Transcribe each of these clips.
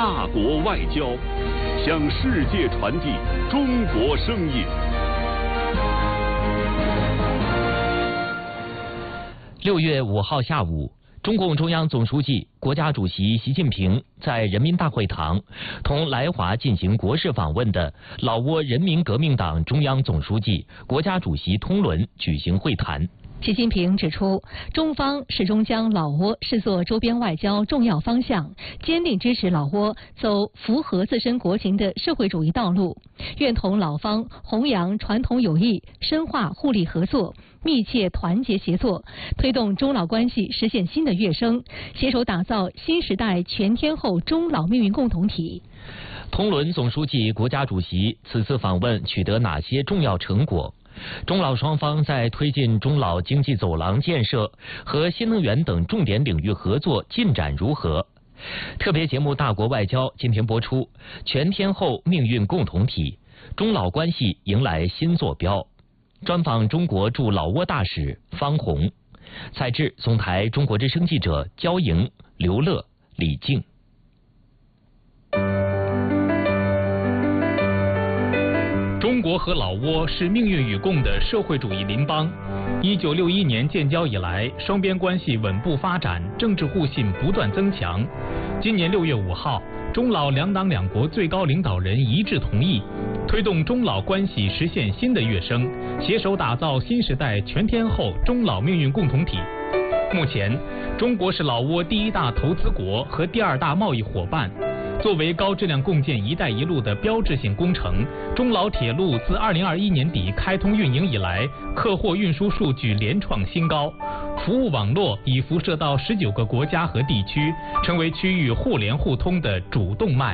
大国外交，向世界传递中国声音。 6月5号下午，中共中央总书记、国家主席习近平在人民大会堂同来华进行国事访问的老挝人民革命党中央总书记、国家主席通伦举行会谈。 习近平指出，中方始终将老挝视作周边外交重要方向，坚定支持老挝走符合自身国情的社会主义道路，愿同老方弘扬传统友谊，深化互利合作，密切团结协作，推动中老关系实现新的跃升，携手打造新时代全天候中老命运共同体。 通伦总书记、国家主席此次访问取得哪些重要成果？中老双方在推进中老经济走廊建设和新能源等重点领域合作进展如何？特别节目《大国外交》今天播出，全天候命运共同体，中老关系迎来新坐标。专访中国驻老挝大使方红，采制总台中国之声记者焦莹、刘乐、李静。 中国和老挝是命运与共的社会主义邻邦。1961年建交以来，双边关系稳步发展，政治互信不断增强。今年6月5号，中老两党两国最高领导人一致同意，推动中老关系实现新的跃升，携手打造新时代全天候中老命运共同体。目前，中国是老挝第一大投资国和第二大贸易伙伴。作为高质量共建“一带一路”的标志性工程，中老铁路自2021年底开通运营以来，客货运输数据连创新高，服务网络已辐射到19个国家和地区，成为区域互联互通的主动脉。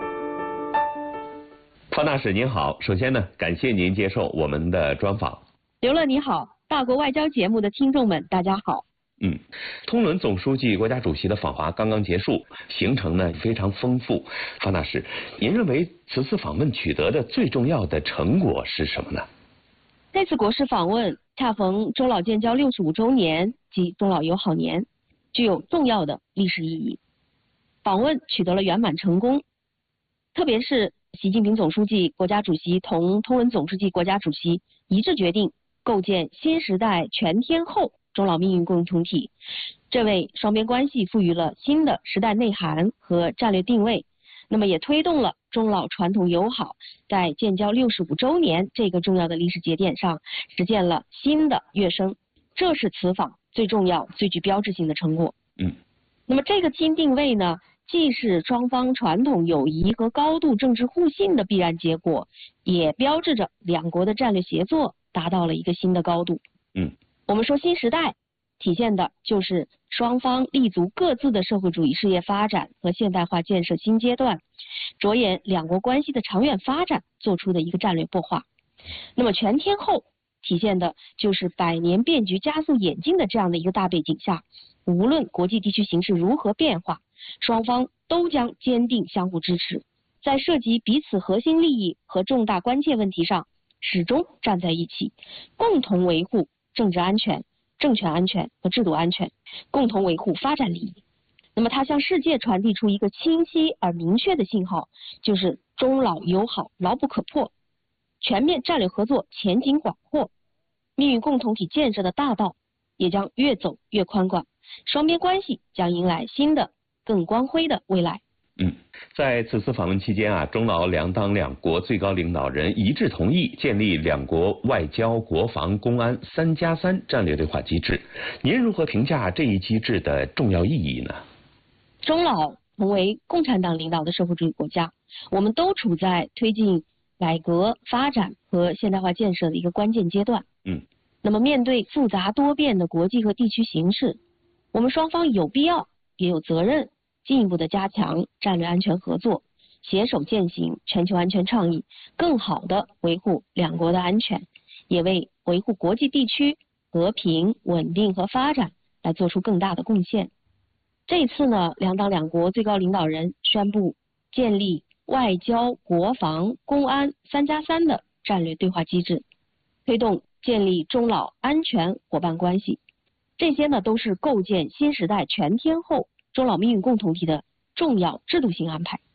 方大使您好，首先呢，感谢您接受我们的专访。 刘乐你好，大国外交节目的听众们大家好。 通伦总书记、国家主席的访华刚刚结束，行程呢非常丰富。方大使，您认为此次访问取得的最重要的成果是什么呢？ 这次国事访问恰逢中老建交65周年及中老友好年，具有重要的历史意义。访问取得了圆满成功，特别是习近平总书记、国家主席同通伦总书记、国家主席一致决定构建新时代全天候中老命运共同体，这为双边关系赋予了新的时代内涵和战略定位，那么也推动了中老传统友好在建交65周年这个重要的历史节点上实现了新的跃升，这是此访最重要、最具标志性的成果。那么这个新定位呢，既是双方传统友谊和高度政治互信的必然结果，也标志着两国的战略协作达到了一个新的高度。我们说新时代体现的就是双方立足各自的社会主义事业发展和现代化建设新阶段，着眼两国关系的长远发展做出的一个战略擘画。那么全天候体现的就是百年变局加速演进的这样的一个大背景下，无论国际地区形势如何变化，双方都将坚定相互支持，在涉及彼此核心利益和重大关切问题上始终站在一起，共同维护政治安全、政权安全和制度安全，共同维护发展利益。那么它向世界传递出一个清晰而明确的信号，就是中老友好牢不可破，全面战略合作前景广阔，命运共同体建设的大道也将越走越宽广，双边关系将迎来新的更光辉的未来。 在此次访问期间中老两党两国最高领导人一致同意建立两国外交、国防、公安3+3战略对话机制。您如何评价这一机制的重要意义呢？ 中老同为共产党领导的社会主义国家，我们都处在推进改革发展和现代化建设的一个关键阶段。那么面对复杂多变的国际和地区形势，我们双方有必要也有责任进一步的加强战略安全合作，携手践行全球安全倡议，更好的维护两国的安全，也为维护国际地区和平、稳定和发展来做出更大的贡献。这一次呢，两党两国最高领导人宣布建立外交、国防、公安3+3的战略对话机制，推动建立中老安全伙伴关系，这些呢都是构建新时代全天候中老命运共同体的重要制度性安排。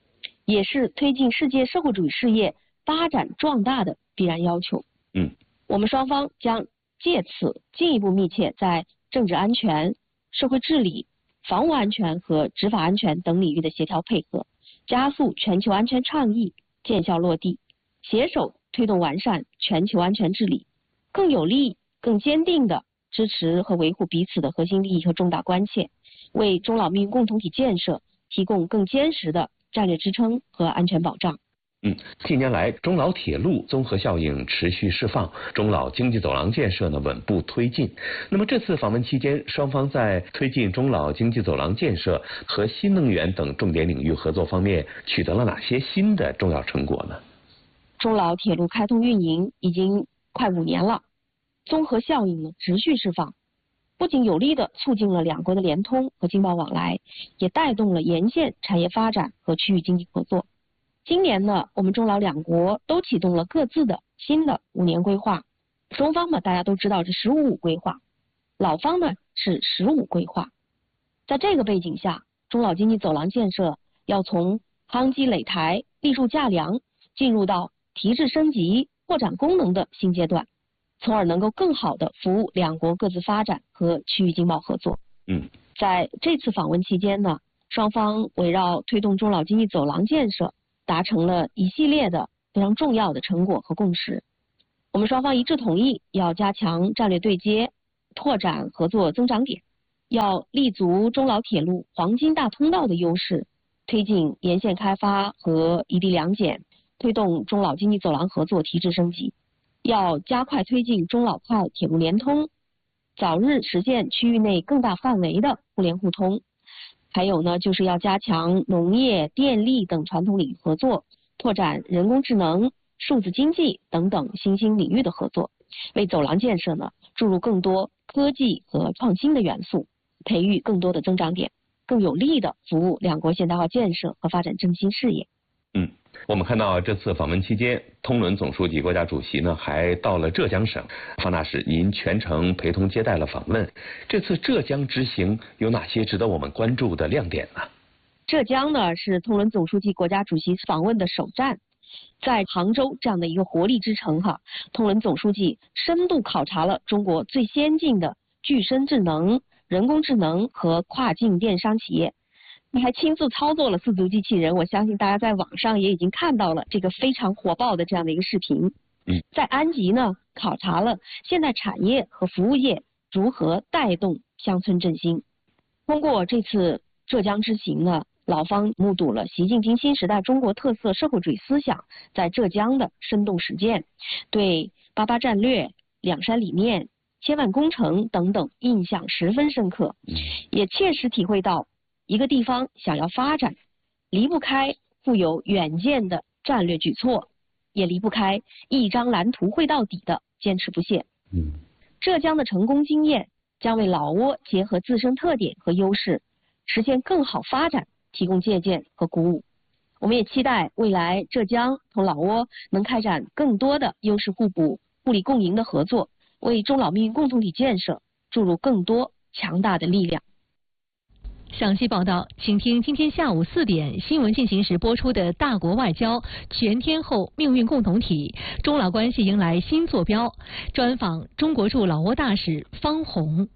也是推进世界社会主义事业发展壮大的必然要求。我们双方将借此进一步密切在政治安全、社会治理、防务安全和执法安全等领域的协调配合，加速全球安全倡议见效落地，携手推动完善全球安全治理，更有力、更坚定地支持和维护彼此的核心利益和重大关切，为中老命运共同体建设提供更坚实的战略支撑和安全保障。 近年来，中老铁路综合效应持续释放，中老经济走廊建设呢稳步推进。那么这次访问期间，双方在推进中老经济走廊建设和新能源等重点领域合作方面取得了哪些新的重要成果呢？ 中老铁路开通运营已经快5年了，综合效应呢持续释放，不仅有力地促进了两国的联通和经贸往来，也带动了沿线产业发展和区域经济合作。今年呢，我们中老两国都启动了各自的新的5年规划。中方嘛，大家都知道是15-5规划，老方呢是15规划。在这个背景下，中老经济走廊建设要从夯基垒台、立柱架梁，进入到提质升级、扩展功能的新阶段，从而能够更好地服务两国各自发展和区域经贸合作。在这次访问期间呢，双方围绕推动中老经济走廊建设达成了一系列的非常重要的成果和共识。我们双方一致同意要加强战略对接，拓展合作增长点，要立足中老铁路黄金大通道的优势，推进沿线开发和一地两检，推动中老经济走廊合作提质升级，要加快推进中老快铁路联通，早日实现区域内更大范围的互联互通。还有呢，就是要加强农业、电力等传统领域合作，拓展人工智能、数字经济等等新兴领域的合作，为走廊建设呢注入更多科技和创新的元素，培育更多的增长点，更有力地服务两国现代化建设和发展振兴事业。 我们看到这次访问期间，通伦总书记、国家主席呢还到了浙江省。方大使，您全程陪同接待了访问，这次浙江之行有哪些值得我们关注的亮点呢？ 浙江呢是通伦总书记、国家主席访问的首站，在杭州这样的一个活力之城通伦总书记深度考察了中国最先进的具身智能、人工智能和跨境电商企业。还亲自操作了4足机器人，我相信大家在网上也已经看到了这个非常火爆的这样的一个视频。在安吉呢，考察了现代产业和服务业如何带动乡村振兴。通过这次浙江之行呢，老方目睹了习近平新时代中国特色社会主义思想在浙江的生动实践，对88战略、两山理念、千万工程等等印象十分深刻，也切实体会到一个地方想要发展，离不开富有远见的战略举措，也离不开一张蓝图绘到底的坚持不懈。浙江的成功经验将为老挝结合自身特点和优势，实现更好发展提供借鉴和鼓舞。我们也期待未来浙江同老挝能开展更多的优势互补、互利共赢的合作，为中老命运共同体建设注入更多强大的力量。 详细报道，请听今天下午4点新闻进行时播出的《大国外交全天候命运共同体，中老关系迎来新坐标》，专访中国驻老挝大使方红。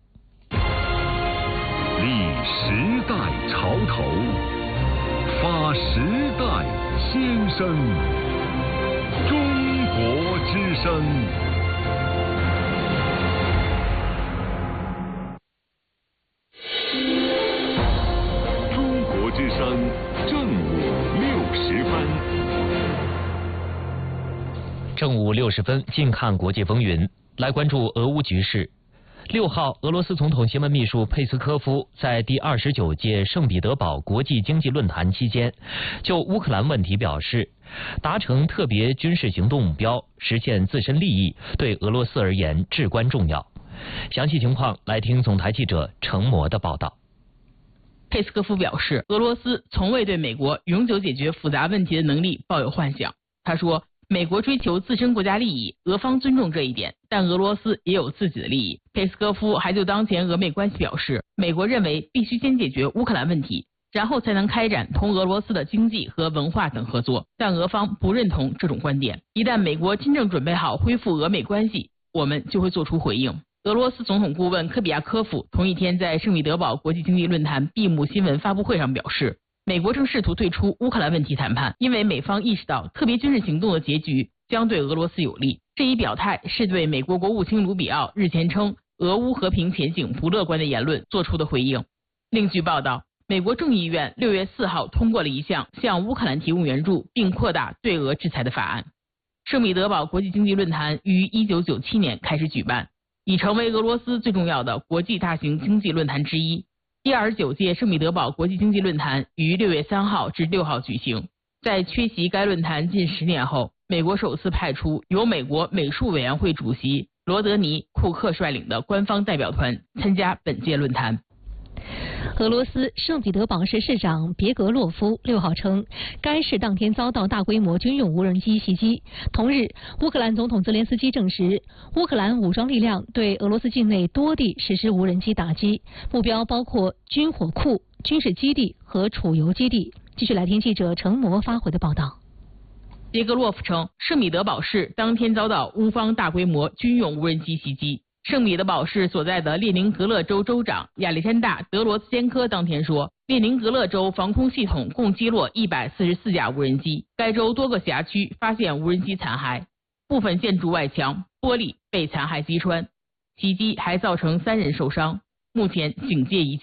立时代潮头，发时代先声，中国之声。之声正午60分。 正午60分，近看国际风云，来关注俄乌局势。6号，俄罗斯总统新闻秘书佩斯科夫在第29届圣彼得堡国际经济论坛期间，就乌克兰问题表示，达成特别军事行动目标，实现自身利益，对俄罗斯而言至关重要。详细情况来听总台记者程模的报道。 佩斯科夫表示，俄罗斯从未对美国永久解决复杂问题的能力抱有幻想。他说，美国追求自身国家利益，俄方尊重这一点，但俄罗斯也有自己的利益。佩斯科夫还就当前俄美关系表示，美国认为必须先解决乌克兰问题， 然后才能开展同俄罗斯的经济和文化等合作。但俄方不认同这种观点。一旦美国真正准备好恢复俄美关系，我们就会做出回应。俄罗斯总统顾问科比亚科夫同一天在圣彼得堡国际经济论坛闭幕新闻发布会上表示，美国正试图退出乌克兰问题谈判，因为美方意识到特别军事行动的结局将对俄罗斯有利。这一表态是对美国国务卿卢比奥日前称俄乌和平前景不乐观的言论做出的回应。另据报道，美国众议院6月4号通过了一项向乌克兰提供援助并扩大对俄制裁的法案。圣彼得堡国际经济论坛于1997年开始举办，已成为俄罗斯最重要的国际大型经济论坛之一。第29届圣彼得堡国际经济论坛于6月3号至6号举行。在缺席该论坛近10年后，美国首次派出由美国美术委员会主席罗德尼·库克率领的官方代表团参加本届论坛。 俄罗斯圣彼得堡市市长别格洛夫6号称，该市当天遭到大规模军用无人机袭击。同日，乌克兰总统泽连斯基证实，乌克兰武装力量对俄罗斯境内多地实施无人机打击，目标包括军火库、军事基地和储油基地。继续来听记者程模发回的报道。 别格洛夫称，圣彼得堡市当天遭到乌方大规模军用无人机袭击。圣彼得堡市所在的列宁格勒州州长亚历山大·德罗兹坚科当天说，列宁格勒州防空系统共击落144架无人机，该州多个辖区发现无人机残骸，部分建筑外墙玻璃被残骸击穿，袭击还造成3人受伤，目前警戒已解。